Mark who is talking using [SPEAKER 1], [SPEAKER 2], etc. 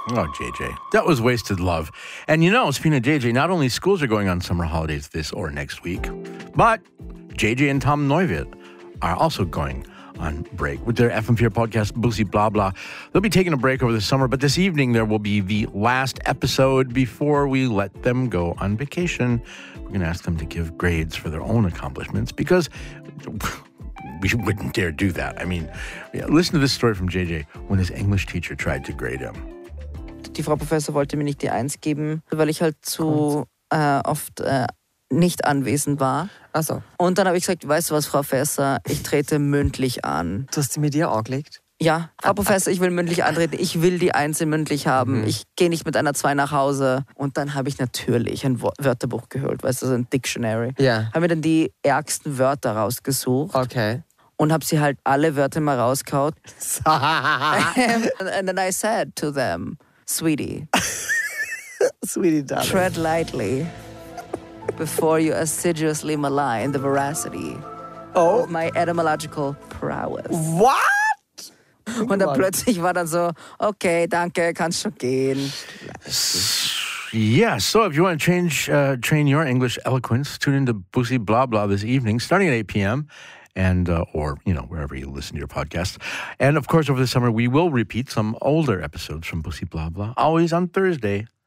[SPEAKER 1] Oh, JJ. That was wasted love. And speaking of JJ, not only schools are going on summer holidays this or next week, but JJ and Tom Neuwirth are also going on break with their FM4 podcast, Busi Blah Blah. They'll be taking a break over the summer, but this evening there will be the last episode before we let them go on vacation. We're going to ask them to give grades for their own accomplishments because we wouldn't dare do that. I mean, listen to this story from JJ when his English teacher tried to grade him.
[SPEAKER 2] Die Frau Professor wollte mir nicht die 1 geben, weil ich halt zu oft nicht anwesend war.
[SPEAKER 3] Ach so.
[SPEAKER 2] Und dann habe ich gesagt, weißt du was, Frau Professor, ich trete mündlich an.
[SPEAKER 3] Du hast sie mit dir angelegt?
[SPEAKER 2] Ja, Frau Professor, ich will mündlich antreten. Ich will die 1 mündlich haben. Ich gehe nicht mit einer 2 nach Hause. Und dann habe ich natürlich ein Wörterbuch geholt, weißt du, so ein Dictionary.
[SPEAKER 3] Ja.
[SPEAKER 2] Habe mir dann die ärgsten Wörter rausgesucht.
[SPEAKER 3] Okay.
[SPEAKER 2] Und habe sie halt alle Wörter mal rausgehauen. And then I said to them, Sweetie,
[SPEAKER 3] Sweetie darling.
[SPEAKER 2] tread lightly before you assiduously malign the veracity of my etymological prowess.
[SPEAKER 3] What?
[SPEAKER 2] Und dann plötzlich war dann so, okay, danke, kannst schon gehen.
[SPEAKER 1] Yeah, so if you want to train your English eloquence, tune into Busi Blah Blah this evening, starting at 8 p.m. and or wherever you listen to your podcast. And of course, over the summer, we will repeat some older episodes from Busi Blah Blah, always on Thursday